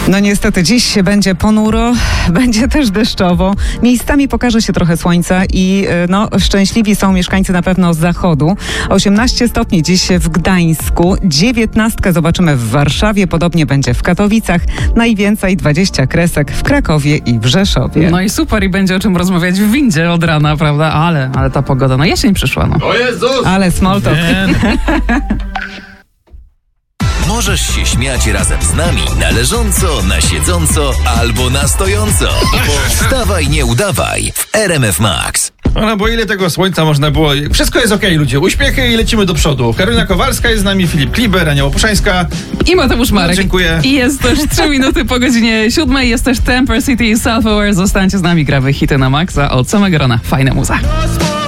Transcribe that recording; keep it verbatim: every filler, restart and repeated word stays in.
No niestety dziś będzie ponuro, będzie też deszczowo. Miejscami pokaże się trochę słońca i no, szczęśliwi są mieszkańcy na pewno z zachodu. osiemnaście stopni dziś w Gdańsku, dziewiętnaście zobaczymy w Warszawie, podobnie będzie w Katowicach, najwięcej dwadzieścia kresek w Krakowie i w Rzeszowie. No i super, i będzie o czym rozmawiać w windzie od rana, prawda? Ale, ale ta pogoda, no jesień przyszła, no. O Jezus! Ale small talk. Możesz się śmiać razem z nami na leżąco, na siedząco albo na stojąco. Wstawaj, nie udawaj w R M F Max. No bo ile tego słońca można było... Wszystko jest okej, ludzie. Uśmiechy i lecimy do przodu. Karolina Kowalska jest z nami, Filip Kliber, Ania Łopuszańska. I Mateusz Marek. No, dziękuję. I jest też trzy minuty po godzinie siódmej. Jest też Temper City i Self-Aware. Zostańcie z nami, gramy hity na maksa od samego rana. Fajna muza.